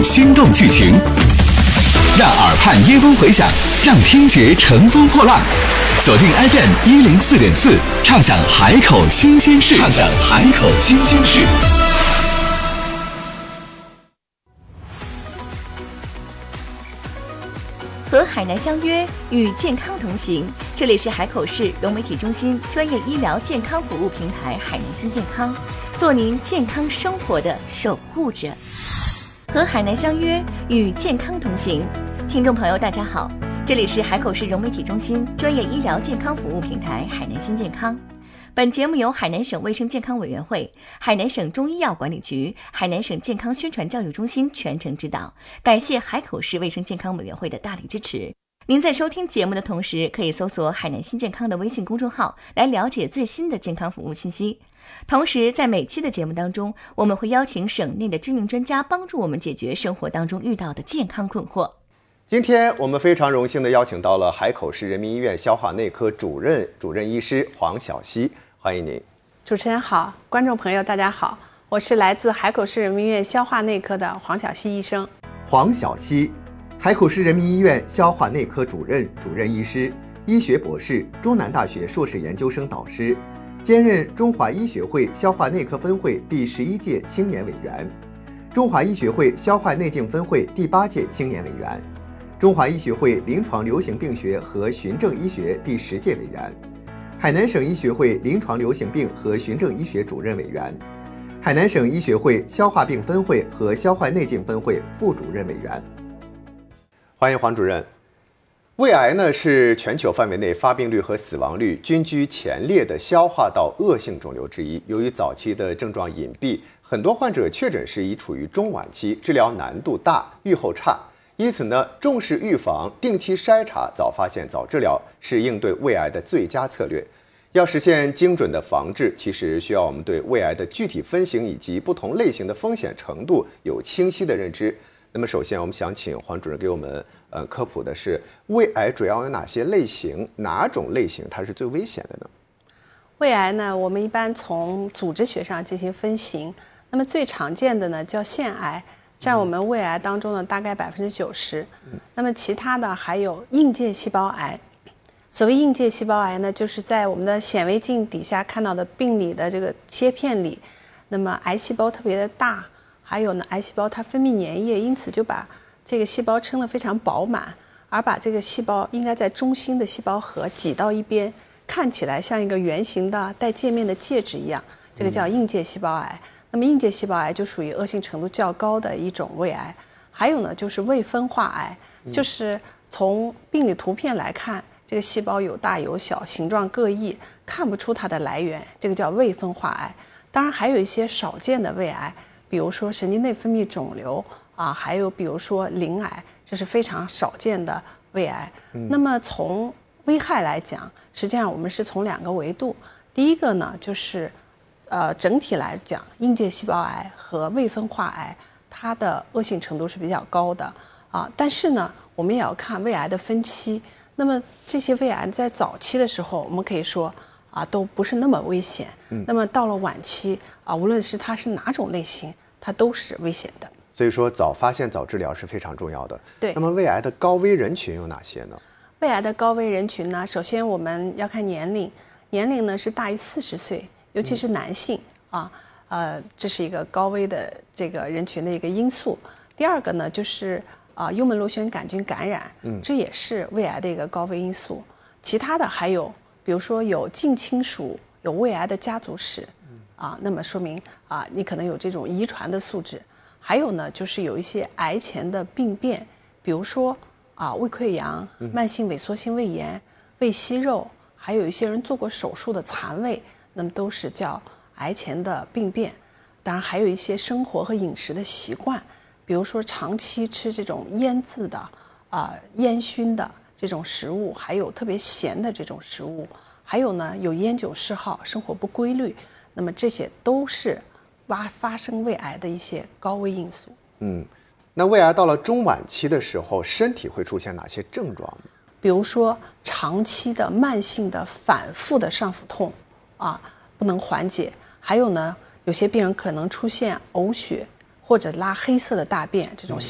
品心动剧情，让耳畔耶风回响，让听觉乘风破浪。锁定 FM104.4，畅享海口新鲜事。畅享海口新鲜事。 和海南相约，与健康同行。这里是海口市融媒体中心专业医疗健康服务平台海南新健康，做您健康生活的守护者。和海南相约，与健康同行。听众朋友，大家好，这里是海口市融媒体中心专业医疗健康服务平台海南新健康。本节目由海南省卫生健康委员会、海南省中医药管理局、海南省健康宣传教育中心全程指导，感谢海口市卫生健康委员会的大力支持。您在收听节目的同时，可以搜索海南新健康的微信公众号来了解最新的健康服务信息。同时，在每期的节目当中，我们会邀请省内的知名专家帮助我们解决生活当中遇到的健康困惑。 今天我们非常荣幸地邀请到了海口市人民医院消化内科主任医师黄晓溪，欢迎您。 主持人好，观众朋友大家好，我是来自海口市人民医院消化内科的黄晓溪医生。 黄晓溪，海口市人民医院消化内科主任医师，医学博士，中南大学硕士研究生导师，兼任中华医学会消化内科分会第11届青年委员，中华医学会消化内镜分会第8届青年委员，中华医学会临床流行病学和循证医学第10届委员，海南省医学会临床流行病和循证医学主任委员，海南省医学会消化病分会和消化内镜分会副主任委员。欢迎黄主任。胃癌呢是全球范围内发病率和死亡率均居前列的消化道恶性肿瘤之一。由于早期的症状隐蔽，很多患者确诊时已处于中晚期，治疗难度大，预后差。因此呢，重视预防，定期筛查，早发现早治疗是应对胃癌的最佳策略。要实现精准的防治，其实需要我们对胃癌的具体分型以及不同类型的风险程度有清晰的认知。那么首先我们想请黄主任给我们科普的是，胃癌主要有哪些类型，哪种类型它是最危险的呢？ 胃癌呢，我们一般从组织学上进行分型，那么最常见的呢叫腺癌，占我们胃癌当中的大概90%。那么其他的还有硬介细胞癌。所谓硬介细胞癌呢，就是在我们的显微镜底下看到的病理的这个切片里，那么癌细胞特别的大，还有呢癌细胞它分泌粘液，因此就把这个细胞撑得非常饱满，而把这个细胞应该在中心的细胞核挤到一边，看起来像一个圆形的带界面的戒指一样，这个叫硬介细胞癌。那么硬介细胞癌就属于恶性程度较高的一种胃癌。还有呢就是未分化癌，就是从病理图片来看，这个细胞有大有小，形状各异，看不出它的来源，这个叫未分化癌。当然还有一些少见的胃癌，比如说神经内分泌肿瘤啊，还有比如说鳞癌，这是非常少见的胃癌。那么从危害来讲，实际上我们是从2个维度。第一个呢，就是整体来讲，硬介细胞癌和未分化癌，它的恶性程度是比较高的啊。但是呢，我们也要看胃癌的分期。那么这些胃癌在早期的时候，我们可以说都不是那么危险。那么到了晚期无论是它是哪种类型，它都是危险的。 所以说早发现早治疗是非常重要的。 对。 那么胃癌的高危人群有哪些呢？ 胃癌的高危人群呢，首先我们要看年龄，年龄呢是大于40岁，尤其是男性这是一个高危的这个人群的一个因素。第二个呢就是幽门螺旋杆菌感染，这也是胃癌的一个高危因素。其他的还有，比如说有近亲属有胃癌的家族史，那么说明你可能有这种遗传的素质。还有呢，就是有一些癌前的病变，比如说胃溃疡、慢性萎缩性胃炎、胃息肉，还有一些人做过手术的残胃，那么都是叫癌前的病变。当然还有一些生活和饮食的习惯，比如说长期吃这种腌制的烟熏的这种食物，还有特别咸的这种食物，还有呢有烟酒嗜好，生活不规律，那么这些都是发生胃癌的一些高危因素。 那胃癌到了中晚期的时候，身体会出现哪些症状呢？ 比如说长期的慢性的反复的上腹痛不能缓解，还有呢有些病人可能出现呕血或者拉黑色的大便这种